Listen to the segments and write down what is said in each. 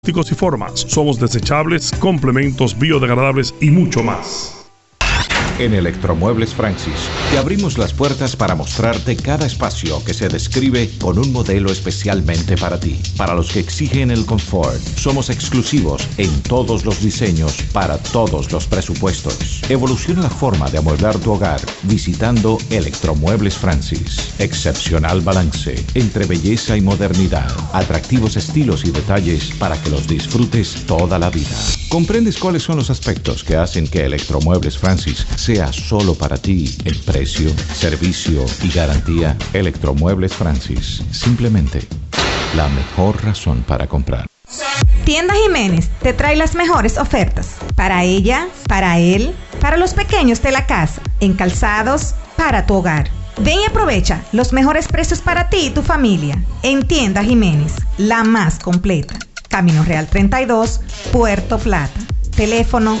Y formas. Somos desechables, complementos biodegradables y mucho más. En Electromuebles Francis, te abrimos las puertas para mostrarte cada espacio que se describe con un modelo especialmente para ti. Para los que exigen el confort, somos exclusivos en todos los diseños para todos los presupuestos. Evoluciona la forma de amueblar tu hogar visitando Electromuebles Francis. Excepcional balance entre belleza y modernidad. Atractivos estilos y detalles para que los disfrutes toda la vida. ¿Comprendes cuáles son los aspectos que hacen que Electromuebles Francis sea solo para ti en precio, servicio y garantía? Electromuebles Francis, simplemente la mejor razón para comprar. Tienda Jiménez te trae las mejores ofertas para ella, para él, para los pequeños de la casa, en calzados, para tu hogar. Ven y aprovecha los mejores precios para ti y tu familia en Tienda Jiménez, la más completa. Camino Real 32, Puerto Plata. Teléfono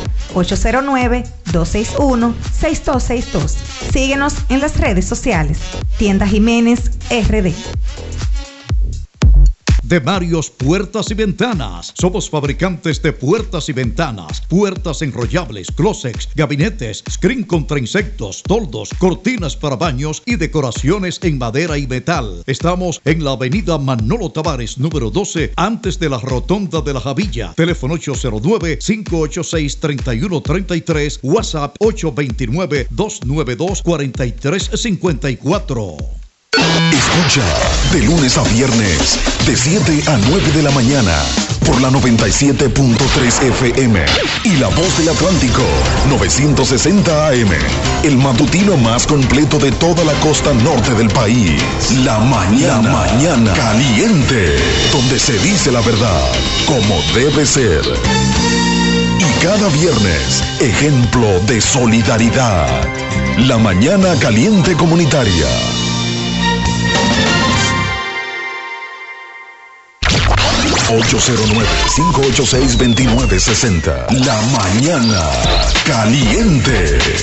809-261-6262. Síguenos en las redes sociales. Tienda Jiménez RD. De Marios Puertas y Ventanas. Somos fabricantes de puertas y ventanas, puertas enrollables, closets, gabinetes, screen contra insectos, toldos, cortinas para baños y decoraciones en madera y metal. Estamos en la avenida Manolo Tavares, número 12, antes de la rotonda de la Javilla. Teléfono 809-586-3133, WhatsApp 829-292-4354. Escucha de lunes a viernes de 7 a 9 de la mañana por la 97.3 FM y La Voz del Atlántico 960 AM, el matutino más completo de toda la costa norte del país. La mañana caliente, donde se dice la verdad como debe ser. Y cada viernes, ejemplo de solidaridad. La mañana caliente comunitaria. 809-586-2960. La mañana caliente.